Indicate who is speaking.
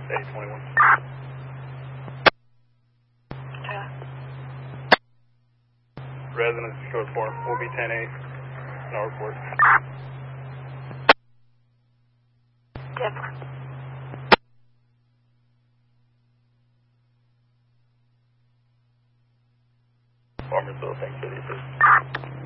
Speaker 1: 821. Residence short form will be 10-8. No report.
Speaker 2: Yep.
Speaker 1: Farmersville, thanks for the assist.